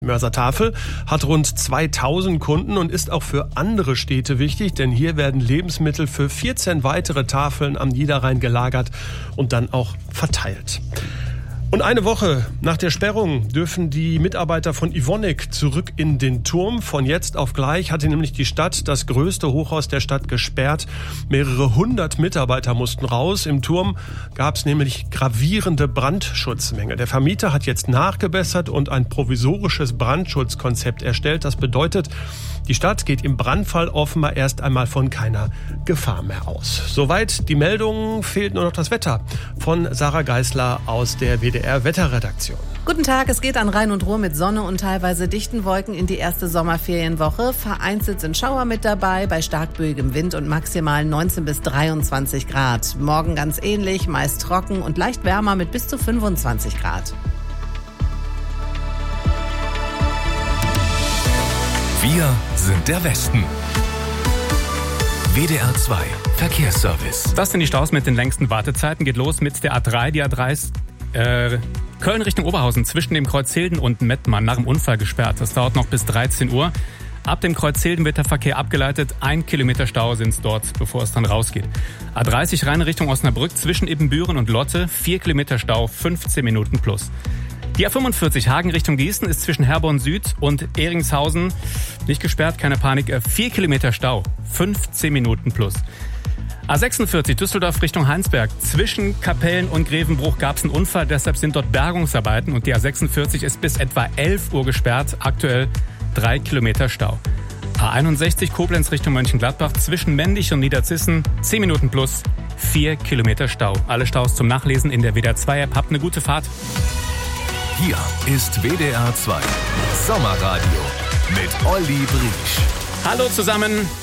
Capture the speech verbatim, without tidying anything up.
Mörser Tafel hat rund zweitausend Kunden und ist auch für andere Städte wichtig, denn hier werden Lebensmittel für vierzehn weitere Tafeln am Niederrhein gelagert und dann auch verteilt. Und eine Woche nach der Sperrung dürfen die Mitarbeiter von Evonik zurück in den Turm. Von jetzt auf gleich hatte nämlich die Stadt das größte Hochhaus der Stadt gesperrt. Mehrere hundert Mitarbeiter mussten raus. Im Turm gab es nämlich gravierende Brandschutzmängel. Der Vermieter hat jetzt nachgebessert und ein provisorisches Brandschutzkonzept erstellt. Das bedeutet, die Stadt geht im Brandfall offenbar erst einmal von keiner Gefahr mehr aus. Soweit die Meldungen, fehlt nur noch das Wetter von Sarah Geisler aus der W D R-Wetterredaktion. Guten Tag, es geht an Rhein und Ruhr mit Sonne und teilweise dichten Wolken in die erste Sommerferienwoche. Vereinzelt sind Schauer mit dabei, bei starkböigem Wind und maximal neunzehn bis dreiundzwanzig Grad. Morgen ganz ähnlich, meist trocken und leicht wärmer mit bis zu fünfundzwanzig Grad. Wir sind der Westen. W D R zwei Verkehrsservice. Das sind die Staus mit den längsten Wartezeiten. Geht los mit der A drei. Die A drei ist äh, Köln Richtung Oberhausen zwischen dem Kreuz Hilden und Mettmann nach dem Unfall gesperrt. Das dauert noch bis dreizehn Uhr. Ab dem Kreuz Hilden wird der Verkehr abgeleitet. Ein Kilometer Stau sind es dort, bevor es dann rausgeht. A dreißig Rhein Richtung Osnabrück zwischen Ibbenbüren und Lotte. Vier Kilometer Stau, fünfzehn Minuten plus. Die A fünfundvierzig Hagen Richtung Gießen ist zwischen Herborn Süd und Eringshausen nicht gesperrt, keine Panik. Vier Kilometer Stau, fünfzehn Minuten plus. A sechsundvierzig Düsseldorf Richtung Heinsberg. Zwischen Kapellen und Grevenbruch gab es einen Unfall, deshalb sind dort Bergungsarbeiten und die A sechsundvierzig ist bis etwa elf Uhr gesperrt, aktuell drei Kilometer Stau. A einundsechzig Koblenz Richtung Mönchengladbach zwischen Mendig und Niederzissen, zehn Minuten plus, vier Kilometer Stau. Alle Staus zum Nachlesen in der W D R zwei App. Habt eine gute Fahrt. Hier ist W D R zwei Sommerradio mit Olli Briesch. Hallo zusammen.